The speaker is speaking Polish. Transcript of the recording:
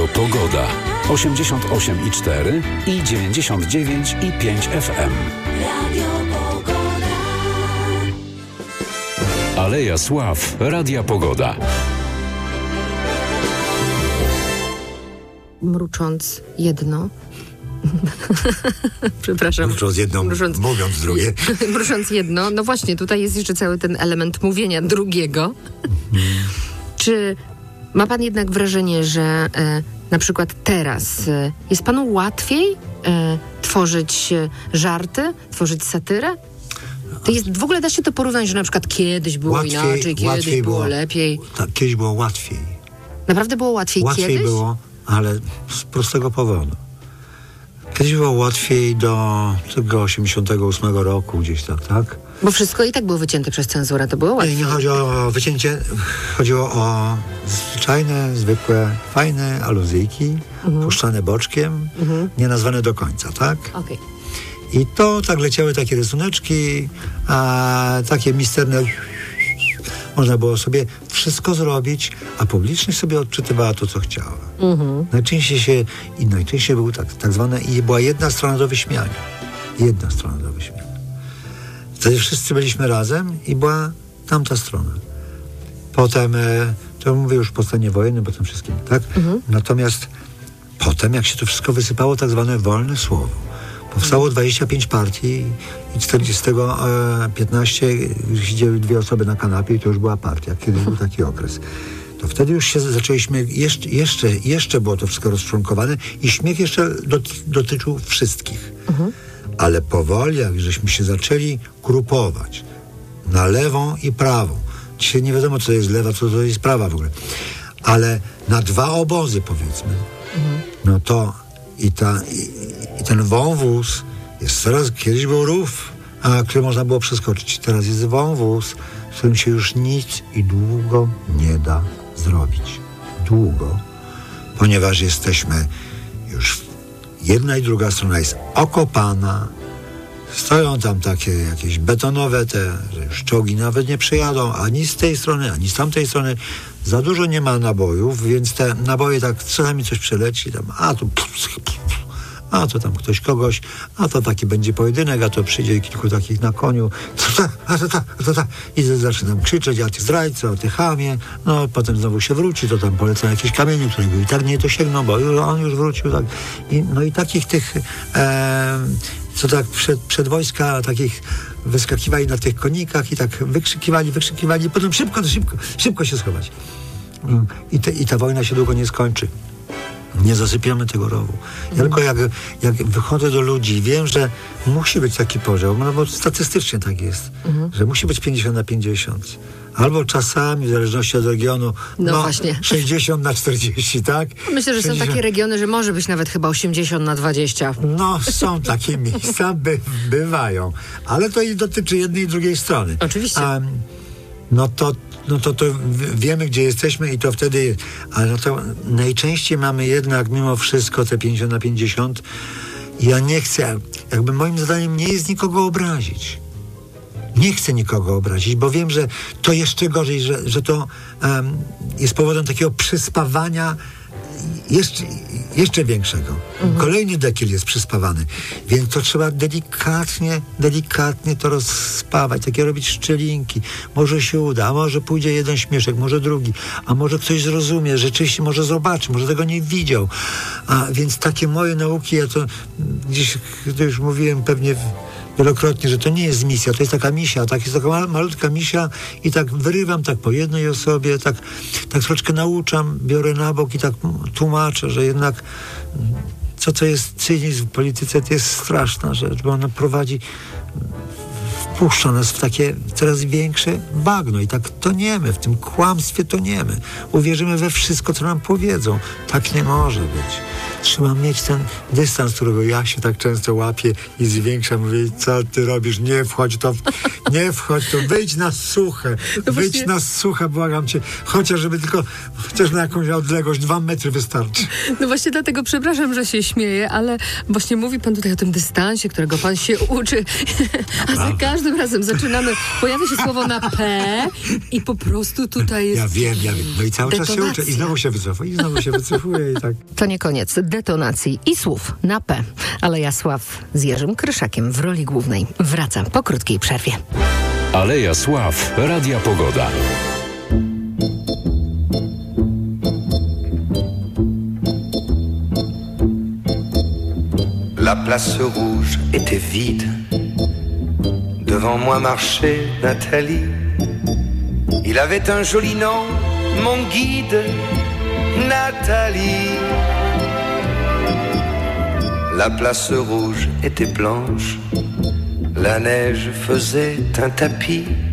Radio Pogoda. 88,4 i 99,5 FM. Radio Pogoda. Aleja Sław. Radia Pogoda. Mrucząc jedno. Przepraszam. Mrucząc jedno, mówiąc drugie. Mrucząc jedno. No właśnie, tutaj jest jeszcze cały ten element mówienia drugiego. Czy ma pan jednak wrażenie, że na przykład teraz jest panu łatwiej tworzyć żarty, tworzyć satyrę? To jest, w ogóle da się to porównać, że na przykład kiedyś było inaczej, kiedyś było lepiej. Tak, kiedyś było łatwiej. Naprawdę było łatwiej kiedyś? Łatwiej było, ale z prostego powodu. Kiedyś było łatwiej do tego 88 roku gdzieś tak? Bo wszystko i tak było wycięte przez cenzurę, to było łatwiej. Nie chodzi o wycięcie, chodziło o zwyczajne, zwykłe, fajne aluzyjki, puszczane boczkiem, nie nazwane do końca, tak? Okej. I to tak leciały takie rysuneczki, a takie misterne. Można było sobie wszystko zrobić, a publiczność sobie odczytywała to, co chciała. Najczęściej był tak zwane, i była jedna strona do wyśmiania. Jedna strona do wyśmiania. Wtedy wszyscy byliśmy razem i była tamta strona. Potem, to mówię już po stanie wojennym, po tym wszystkim, tak? Natomiast potem, jak się to wszystko wysypało, tak zwane wolne słowo. Powstało 25 partii i 40 15 siedziały dwie osoby na kanapie i to już była partia. Kiedyś był taki okres. To wtedy już się zaczęliśmy, jeszcze było to wszystko rozczłonkowane i śmiech jeszcze dotyczył wszystkich. Ale powoli, jak żeśmy się zaczęli grupować na lewą i prawą. Dzisiaj nie wiadomo, co to jest lewa, co to jest prawa w ogóle. Ale na dwa obozy, powiedzmy, no to i ten wąwóz jest teraz, kiedyś był rów, który można było przeskoczyć. Teraz jest wąwóz, w którym się już nic i długo nie da zrobić. Długo. Ponieważ jesteśmy już, jedna i druga strona jest okopana, stoją tam takie jakieś betonowe że już czołgi nawet nie przejadą, ani z tej strony, ani z tamtej strony. Za dużo nie ma nabojów, więc te naboje tak czasami coś przeleci, tam, a to tam ktoś kogoś, a to taki będzie pojedynek, a to przyjdzie kilku takich na koniu, i zaczynam krzyczeć, a ty zdrajco, a ty chamie, no potem znowu się wróci, to tam polecą jakieś kamienie, którego i tak nie dosięgną, bo on już wrócił, tak. No i takich tych, co tak przed wojska, takich wyskakiwali na tych konikach i tak wykrzykiwali, i potem szybko się schować. I ta wojna się długo nie skończy. Nie zasypiamy tego rowu. Ja tylko jak wychodzę do ludzi, wiem, że musi być taki podział, no bo statystycznie tak jest, że musi być 50/50. Albo czasami, w zależności od regionu, właśnie. 60/40, tak? Myślę, że 60. Są takie regiony, że może być nawet chyba 80/20. No, są takie miejsca, bywają. Ale to i dotyczy jednej i drugiej strony. Oczywiście. No to wiemy, gdzie jesteśmy i to wtedy, ale no to najczęściej mamy jednak mimo wszystko te 50/50. Ja nie chcę, jakby moim zadaniem nie jest nikogo obrazić. Nie chcę nikogo obrazić, bo wiem, że to jeszcze gorzej, że to jest powodem takiego przyspawania jeszcze większego. Kolejny dekiel jest przyspawany, więc to trzeba delikatnie to rozspawać, takie robić szczelinki. Może się uda, a może pójdzie jeden śmieszek, może drugi, a może ktoś zrozumie, rzeczywiście może zobaczy, może tego nie widział. A więc takie moje nauki, ja to gdzieś to już mówiłem pewnie wielokrotnie, że to nie jest misja, to jest taka misia, tak, jest taka malutka misia i tak wyrywam tak po jednej osobie, tak troszeczkę nauczam, biorę na bok i tak tłumaczę, że jednak co to jest cynizm w polityce, to jest straszna rzecz, bo ona wpuszcza nas w takie coraz większe bagno i tak toniemy, w tym kłamstwie toniemy. Uwierzymy we wszystko, co nam powiedzą. Tak nie może być. Trzeba mieć ten dystans, którego ja się tak często łapię i zwiększam. Mówię, co ty robisz? Nie wchodź to, wyjdź na suche. Wyjdź na suche, błagam cię. Chociaż na jakąś odległość 2 metry wystarczy. No właśnie dlatego przepraszam, że się śmieję, ale właśnie mówi pan tutaj o tym dystansie, którego pan się uczy. A za każdym razem pojawia się słowo na P i po prostu tutaj jest... Ja wiem. No i cały czas się uczę. I znowu się wycofuję i tak. To nie koniec detonacji i słów na P. Aleja Sław z Jerzym Kryszakiem w roli głównej wraca po krótkiej przerwie. Aleja Sław, Radia Pogoda. La place rouge était vide. Devant moi marchait Nathalie. Il avait un joli nom, mon guide, Nathalie. La place rouge était blanche. La neige faisait un tapis.